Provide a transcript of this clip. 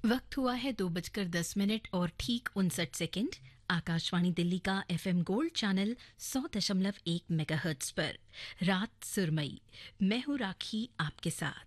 वक्त हुआ है 2:10 और ठीक 59 सेकंड। आकाशवाणी दिल्ली का एफएम गोल्ड चैनल 100.1 मेगाहर्ट्ज पर रात सुरमई। मैं हूं राखी आपके साथ।